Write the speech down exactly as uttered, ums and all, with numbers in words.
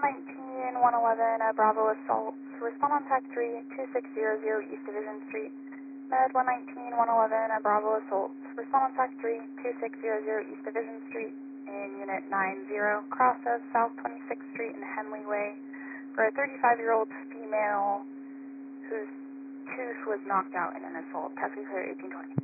nineteen one eleven, uh, Bravo Assault. Respond on Tac three, two six zero zero East Division Street. Med one nineteen one eleven, uh, Bravo Assault. Respond on Tac three, two six zero zero East Division Street in Unit nine zero, cross of South twenty-sixth Street and Henley Way for a thirty-five-year-old female whose tooth was knocked out in an assault. Task clear eighteen twenty.